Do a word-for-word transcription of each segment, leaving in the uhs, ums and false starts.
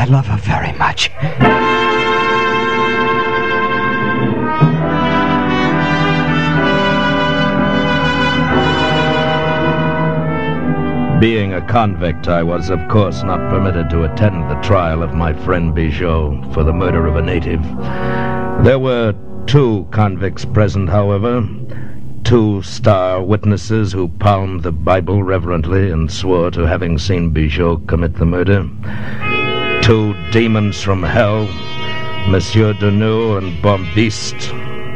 love her very much. Being a convict, I was, of course, not permitted to attend the trial of my friend Bigot for the murder of a native. There were two convicts present, however, two star witnesses who palmed the Bible reverently and swore to having seen Bigot commit the murder. Two demons from hell, Monsieur Deneux and Bombiste.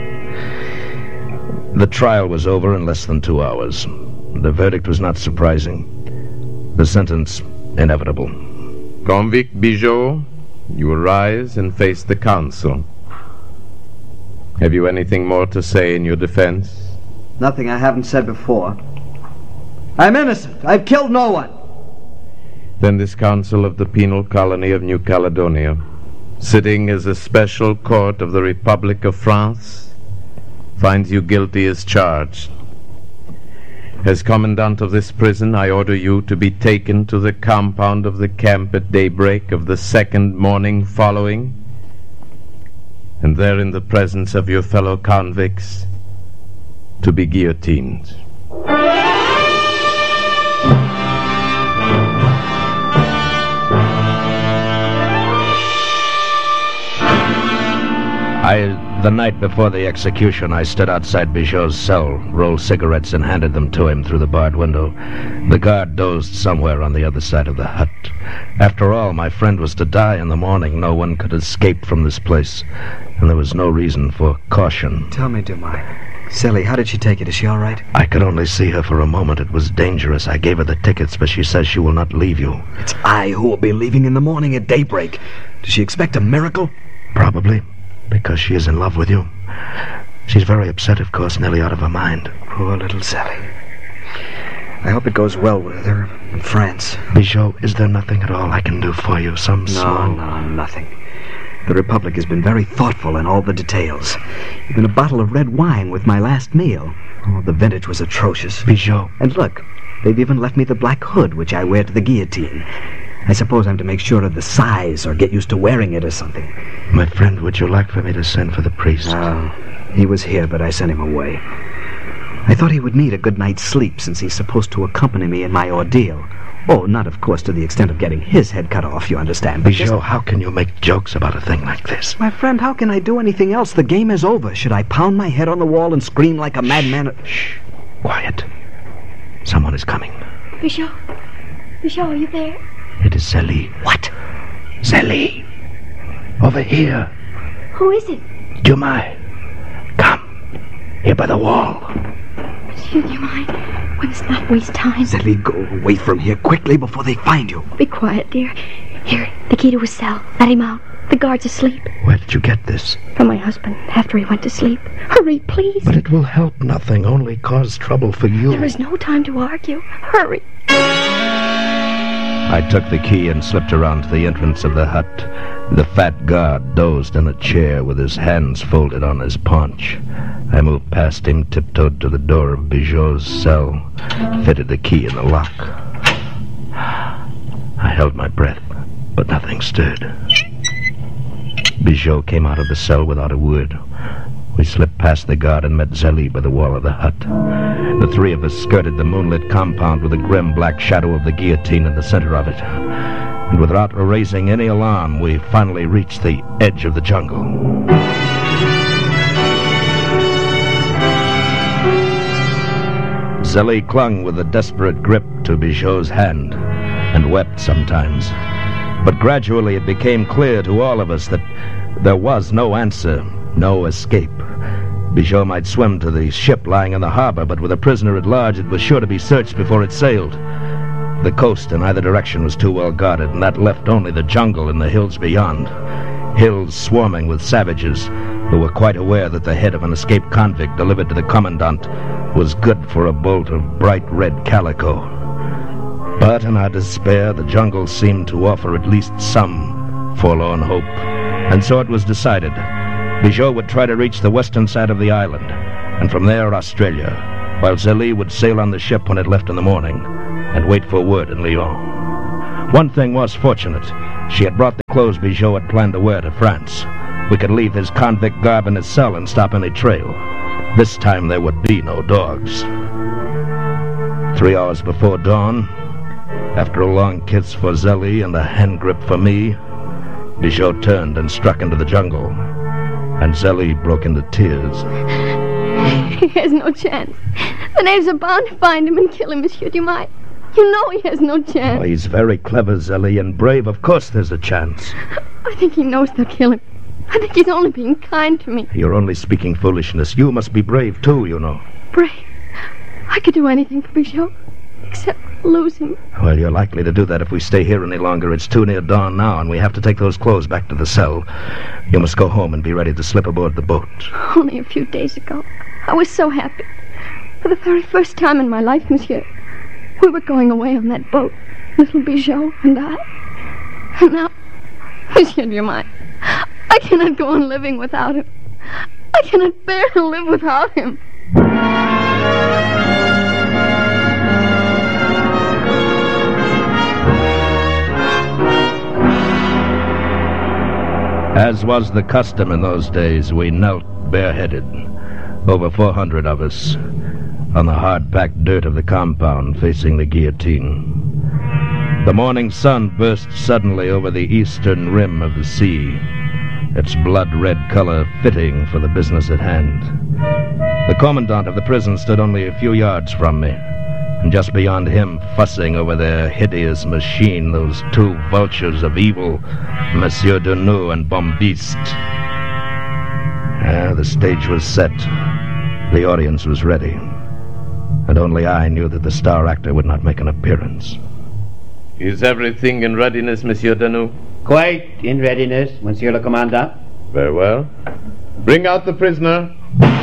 The trial was over in less than two hours. The verdict was not surprising. The sentence, inevitable. Convict Bigot, you arise and face the council. Have you anything more to say in your defense? Nothing I haven't said before. I'm innocent. I've killed no one. Then this council of the Penal Colony of New Caledonia, sitting as a special court of the Republic of France, finds you guilty as charged. As commandant of this prison, I order you to be taken to the compound of the camp at daybreak of the second morning following, and there in the presence of your fellow convicts, to be guillotined. I, the night before the execution, I stood outside Bigot's cell, rolled cigarettes, and handed them to him through the barred window. The guard dozed somewhere on the other side of the hut. After all, my friend was to die in the morning. No one could escape from this place, and there was no reason for caution. Tell me, Dumais, Sally, how did she take it? Is she all right? I could only see her for a moment. It was dangerous. I gave her the tickets, but she says she will not leave you. It's I who will be leaving in the morning at daybreak. Does she expect a miracle? Probably. Because she is in love with you. She's very upset, of course, nearly out of her mind. Poor little Sally. I hope it goes well with her in France. Bigot, is there nothing at all I can do for you? Some no, small... No, no, nothing. The Republic has been very thoughtful in all the details. Even a bottle of red wine with my last meal. Oh, the vintage was atrocious. Bigot. And look, they've even left me the black hood, which I wear to the guillotine. I suppose I'm to make sure of the size or get used to wearing it or something. My friend, would you like for me to send for the priest? No. He was here, but I sent him away. I thought he would need a good night's sleep since he's supposed to accompany me in my ordeal. Oh, not, of course, to the extent of getting his head cut off, you understand. But Bigot, just... how can you make jokes about a thing like this? My friend, how can I do anything else? The game is over. Should I pound my head on the wall and scream like a madman? Shh. Quiet. Someone is coming. Bigot. Bigot, are you there? It is Zélie. What? Zélie. Over here. Who is it? Dumais. Come. Here by the wall. Monsieur Dumais, we must not waste time. Zélie, go away from here quickly before they find you. Be quiet, dear. Here, the key to his cell. Let him out. The guard's asleep. Where did you get this? From my husband, after he went to sleep. Hurry, please. But it will help nothing, only cause trouble for you. There is no time to argue. Hurry. I took the key and slipped around to the entrance of the hut. The fat guard dozed in a chair with his hands folded on his paunch. I moved past him, tiptoed to the door of Bigot's cell, fitted the key in the lock. I held my breath, but nothing stirred. Bigot came out of the cell without a word. We slipped past the guard and met Zélie by the wall of the hut. The three of us skirted the moonlit compound with the grim black shadow of the guillotine in the center of it. And without raising any alarm, we finally reached the edge of the jungle. Zélie clung with a desperate grip to Bigot's hand and wept sometimes. But gradually it became clear to all of us that there was no answer, no escape. Bigot might swim to the ship lying in the harbor, but with a prisoner at large, it was sure to be searched before it sailed. The coast in either direction was too well guarded, and that left only the jungle and the hills beyond. Hills swarming with savages who were quite aware that the head of an escaped convict delivered to the commandant was good for a bolt of bright red calico. But in our despair, the jungle seemed to offer at least some forlorn hope, and so it was decided. Bigot would try to reach the western side of the island, and from there Australia, while Zélie would sail on the ship when it left in the morning, and wait for word in Lyon. One thing was fortunate. She had brought the clothes Bijot had planned to wear to France. We could leave his convict garb in his cell and stop any trail. This time there would be no dogs. Three hours before dawn, after a long kiss for Zélie and a hand grip for me, Bijot turned and struck into the jungle, and Zélie broke into tears. He has no chance. The natives are bound to find him and kill him, Monsieur Dumas. You know he has no chance. Oh, he's very clever, Zélie, and brave. Of course there's a chance. I think he knows they'll kill him. I think he's only being kind to me. You're only speaking foolishness. You must be brave, too, you know. Brave? I could do anything for Bijot, except lose him. Well, you're likely to do that if we stay here any longer. It's too near dawn now, and we have to take those clothes back to the cell. You must go home and be ready to slip aboard the boat. Only a few days ago, I was so happy. For the very first time in my life, Monsieur, we were going away on that boat, little Bijot and I. And now, Monsieur Dumas, I cannot go on living without him. I cannot bear to live without him. As was the custom in those days, we knelt bareheaded, over four hundred of us, on the hard-packed dirt of the compound facing the guillotine. The morning sun burst suddenly over the eastern rim of the sea, its blood-red color fitting for the business at hand. The commandant of the prison stood only a few yards from me, and just beyond him, fussing over their hideous machine, those two vultures of evil, Monsieur Deneux and Bombiste. Ah, the stage was set. The audience was ready. And only I knew that the star actor would not make an appearance. Is everything in readiness, Monsieur Deneux? Quite in readiness, Monsieur le Commandant. Very well. Bring out the prisoner.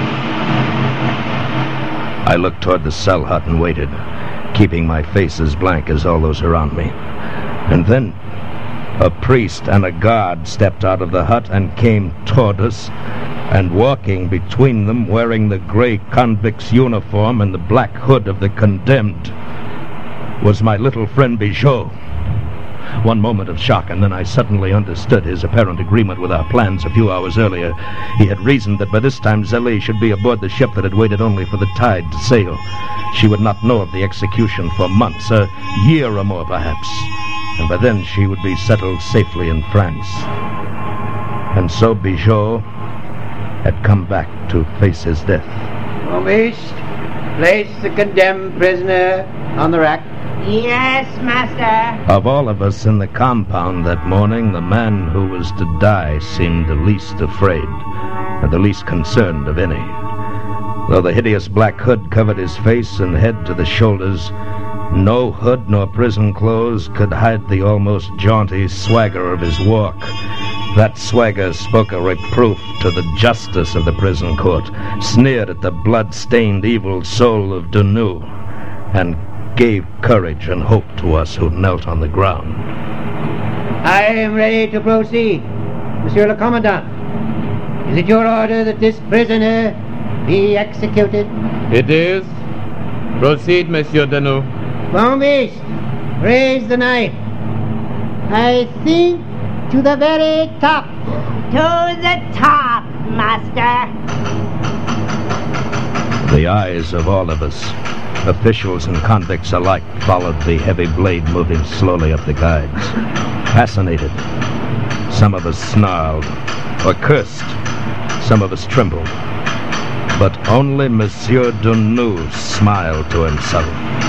I looked toward the cell hut and waited, keeping my face as blank as all those around me. And then a priest and a guard stepped out of the hut and came toward us, and walking between them, wearing the gray convict's uniform and the black hood of the condemned, was my little friend Bijot. One moment of shock, and then I suddenly understood his apparent agreement with our plans a few hours earlier. He had reasoned that by this time Zélie should be aboard the ship that had waited only for the tide to sail. She would not know of the execution for months, a year or more perhaps, and by then she would be settled safely in France. And so Bijot had come back to face his death. Bombiste, place the condemned prisoner on the rack. Yes, master. Of all of us in the compound that morning, the man who was to die seemed the least afraid, and the least concerned of any. Though the hideous black hood covered his face and head to the shoulders, no hood nor prison clothes could hide the almost jaunty swagger of his walk. That swagger spoke a reproof to the justice of the prison court, sneered at the blood-stained evil soul of Deneux, and gave courage and hope to us who knelt on the ground. I am ready to proceed, Monsieur le Commandant. Is it your order that this prisoner be executed? It is. Proceed, Monsieur Deneux. Bombiste, raise the knife. I think to the very top. To the top, master. The eyes of all of us, officials and convicts alike, followed the heavy blade moving slowly up the guides. Fascinated. Some of us snarled or cursed. Some of us trembled. But only Monsieur Deneux smiled to himself.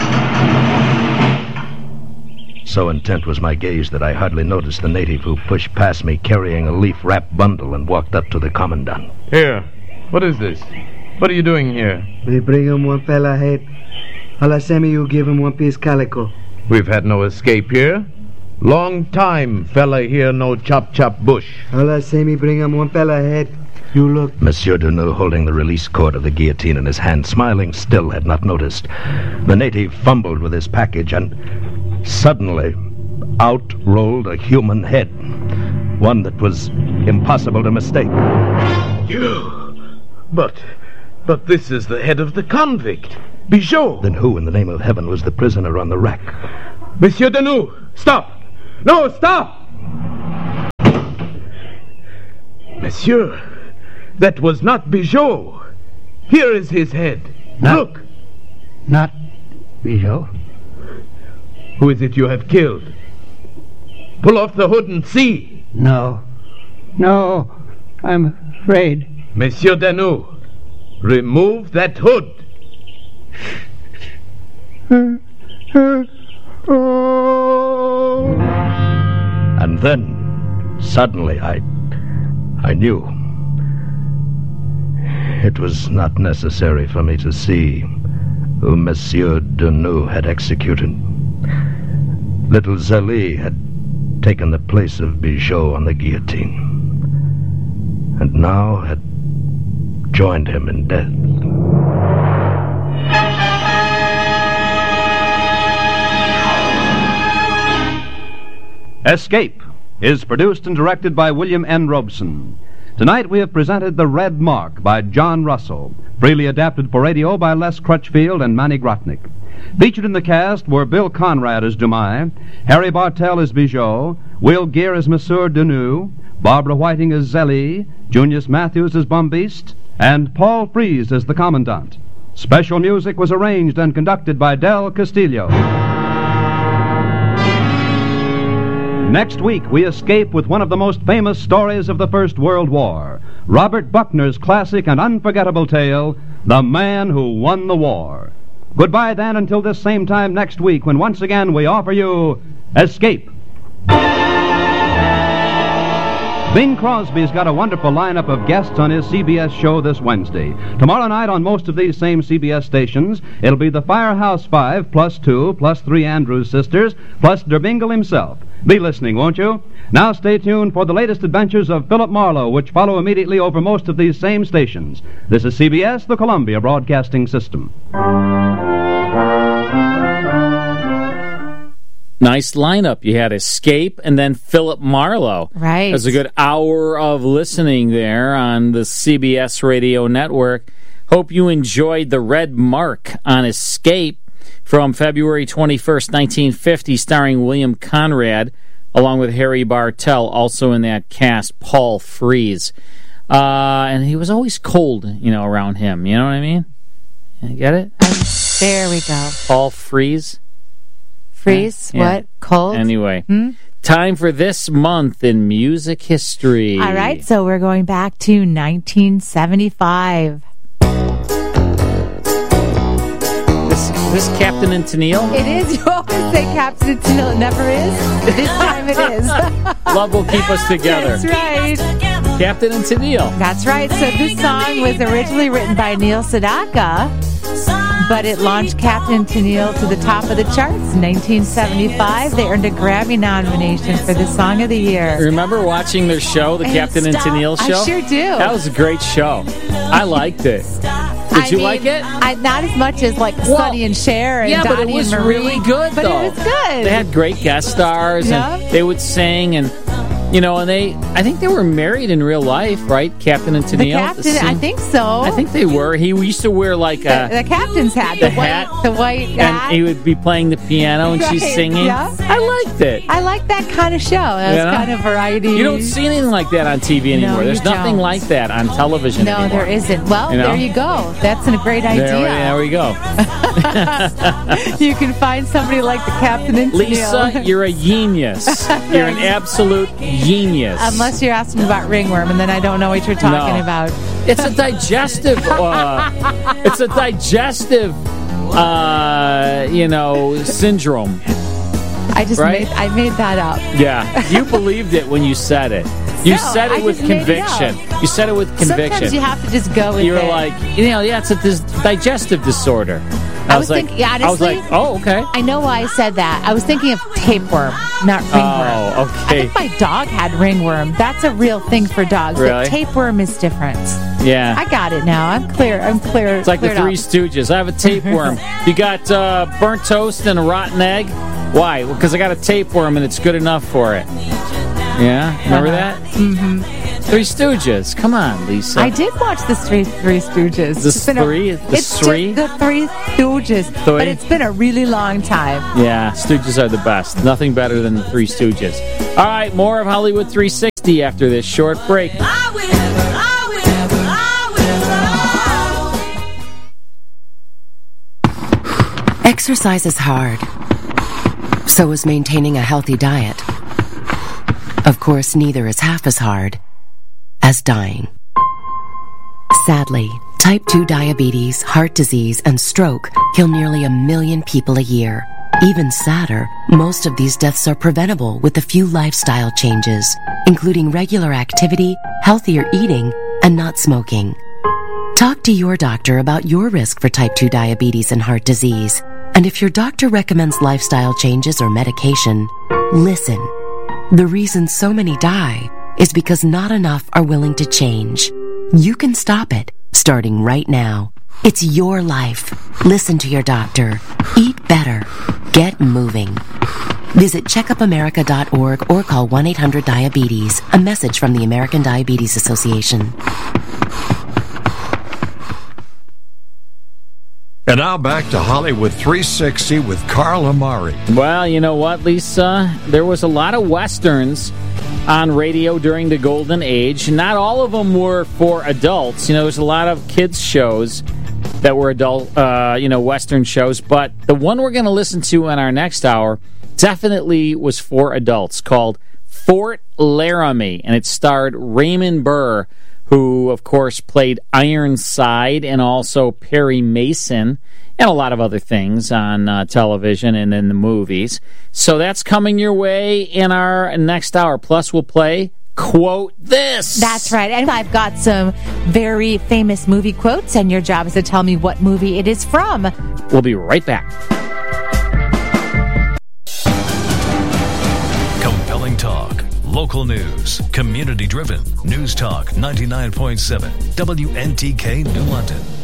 So intent was my gaze that I hardly noticed the native who pushed past me carrying a leaf-wrapped bundle and walked up to the commandant. Here. What is this? What are you doing here? They bring him one fella head. Alasemi, you give him one piece calico. We've had no escape here. Long time, fella here no chop-chop bush. Alasemi, bring him one fella head. You look. Monsieur Deneux, holding the release cord of the guillotine in his hand, smiling still, had not noticed. The native fumbled with his package, and suddenly out rolled a human head, one that was impossible to mistake. You! But, but this is the head of the convict, Bijot. Then who in the name of heaven was the prisoner on the rack? Monsieur Deneux, stop! No, stop! Monsieur, that was not Bijou. Here is his head. Not, Look. Not Bijou. Who is it you have killed? Pull off the hood and see. No. No. I'm afraid. Monsieur Danou, remove that hood. And then, suddenly, I... I knew. It was not necessary for me to see who Monsieur Danou had executed. Little Zélie had taken the place of Bijou on the guillotine, and now had joined him in death. Escape is produced and directed by William N. Robeson. Tonight we have presented The Red Mark by John Russell, freely adapted for radio by Les Crutchfield and Manny Grotnick. Featured in the cast were Bill Conrad as Dumais, Harry Bartell as Bijou, Will Geer as Monsieur Danou, Barbara Whiting as Zélie, Junius Matthews as Bombiste, and Paul Frees as the Commandant. Special music was arranged and conducted by Del Castillo. Next week, we escape with one of the most famous stories of the First World War, Robert Buckner's classic and unforgettable tale, The Man Who Won the War. Goodbye, then, until this same time next week, when once again we offer you Escape. Bing Crosby's got a wonderful lineup of guests on his C B S show this Wednesday. Tomorrow night on most of these same C B S stations, it'll be the Firehouse Five, plus two, plus three Andrews sisters, plus Derbingle himself. Be listening, won't you? Now stay tuned for the latest adventures of Philip Marlowe, which follow immediately over most of these same stations. This is C B S, the Columbia Broadcasting System. Nice lineup. You had Escape and then Philip Marlowe. Right. It was a good hour of listening there on the C B S radio network. Hope you enjoyed The Red Mark on Escape from February twenty-first, nineteen fifty, starring William Conrad, along with Harry Bartell, also in that cast, Paul Frees. Uh, and he was always cold, you know, around him. You know what I mean? You get it? Um, there we go. Paul Frees. Freeze? Yeah. What? Cold? Anyway, Hmm? time for this month in music history. All right, so we're going back to nineteen seventy-five. This, this Captain and Tennille? It is. You always say Captain Tennille. It never is. This time it is. Love will keep us together. That's right. Captain and Tennille. That's right. So this song was originally written by Neil Sedaka, but it launched Captain Tennille to the top of the charts in nineteen seventy-five. They earned a Grammy nomination for the Song of the Year. Remember watching their show, the Captain and Tennille show? I sure do. That was a great show. I liked it. Did I you mean, like it? I, not as much as like Well, Sonny and Cher and yeah, Donnie but it was and Marie, really good, but though. it was good. They had great guest stars, Yeah. and they would sing, and you know, and they, I think they were married in real life, right? Captain and Tennille. The Captain, I think so. I think they were. He used to wear like a the, the captain's hat, the the, white, hat, the white and hat. he would be playing the piano, and she's Right, singing. yeah. I liked it. I like that kind of show. That's You know? kind of variety. You don't see anything like that on T V anymore. No, There's you nothing don't. like that on television No, anymore. there isn't. Well, You know? there you go. That's a great idea. There we, there we go. You can find somebody like the Captain and Lisa, Tennille. you're a genius. You're an absolute genius. Unless you're asking about ringworm, and then I don't know what you're talking No. about. It's a digestive. Uh, it's a digestive. Uh, you know, syndrome. I just Right? made I made that up. Yeah, you believed it when you said it. You No, said it I with just made it conviction. up. You said it with conviction. Sometimes you have to just go with You were it. like, you know, yeah, it's a dis- digestive disorder. I was like, thinking- yeah, I was like, honestly- oh, okay. I know why I said that. I was thinking of tapeworm, not ringworm. Oh, okay. I think my dog had ringworm. That's a real thing for dogs. Really? But tapeworm is different. Yeah. I got it now. I'm clear. I'm clear. It's like the cleared Three up. Stooges. I have a tapeworm. You got uh, burnt toast and a rotten egg? Why? Because I got a tapeworm and it's good enough for it. Yeah? Remember Uh-huh. that? Mm-hmm. Three Stooges. Come on, Lisa. I did watch the Three, three Stooges. The It's been a- three? The it's three? just the Three Stooges. Three? But it's been a really long time. Yeah, Stooges are the best. Nothing better than the Three Stooges. All right, more of Hollywood three sixty after this short break. Exercise is hard. So is maintaining a healthy diet. Of course, neither is half as hard as dying. Sadly, type two diabetes, heart disease, and stroke kill nearly a million people a year. Even sadder, most of these deaths are preventable with a few lifestyle changes, including regular activity, healthier eating, and not smoking. Talk to your doctor about your risk for type two diabetes and heart disease. And if your doctor recommends lifestyle changes or medication, listen. The reason so many die is because not enough are willing to change. You can stop it, starting right now. It's your life. Listen to your doctor. Eat better. Get moving. Visit check up america dot org or call one eight hundred diabetes. A message from the American Diabetes Association. And now back to Hollywood three sixty with Carl Amari. Well, you know what, Lisa? There was a lot of Westerns on radio during the Golden Age. Not all of them were for adults. You know, there's a lot of kids' shows that were adult, uh, you know, Western shows. But the one we're going to listen to in our next hour definitely was for adults, called Fort Laramie. And it starred Raymond Burr, who, of course, played Ironside and also Perry Mason and a lot of other things on uh, television and in the movies. So that's coming your way in our next hour. Plus, we'll play Quote This. That's right. And I've got some very famous movie quotes, and your job is to tell me what movie it is from. We'll be right back. Compelling talk. Local news, community-driven. News Talk ninety-nine point seven, W N T K New London.